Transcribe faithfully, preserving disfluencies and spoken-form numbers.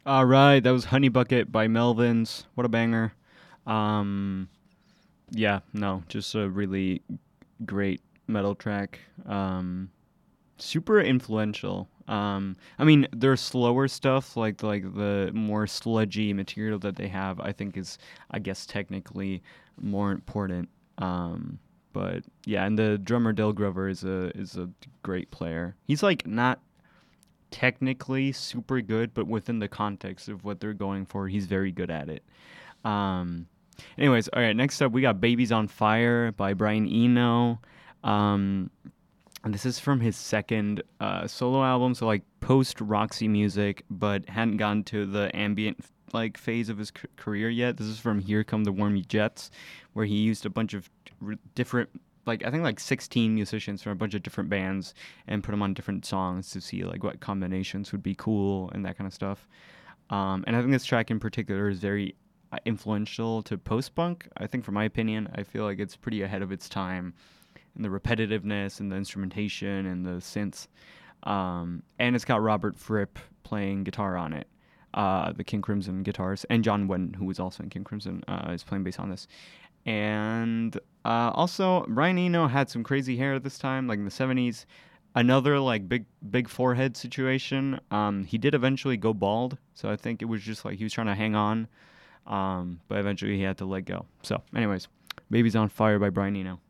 All right, that was Honey Bucket by Melvins. What a banger. Um, yeah, no, just a really great metal track. Um, super influential. Um, I mean, their slower stuff, like like the more sludgy material that they have, I think is, I guess, technically more important. Um, but yeah, and the drummer Dale Grover is a is a great player. He's like not technically super good, but within the context of what they're going for, he's very good at it. Um, anyways, all right. Next up, we got "Babies on Fire" by Brian Eno. Um, and this is from his second uh, solo album, so like post Roxy music, but hadn't gotten to the ambient like phase of his c- career yet. This is from "Here Come the Wormy Jets," where he used a bunch of r- different, like I think like sixteen musicians from a bunch of different bands and put them on different songs to see like what combinations would be cool and that kind of stuff. Um, and I think this track in particular is very uh, influential to post punk. I think, from my opinion, I feel like it's pretty ahead of its time in the repetitiveness and the instrumentation and the synths. Um, and it's got Robert Fripp playing guitar on it, uh, the King Crimson guitars, and John Wetton, who was also in King Crimson, uh, is playing bass on this. And uh, also, Brian Eno had some crazy hair at this time, like in the seventies. Another like big big forehead situation. Um, he did eventually go bald, so I think it was just like he was trying to hang on, um, but eventually he had to let go. So, anyways, "Babies on Fire" by Brian Eno.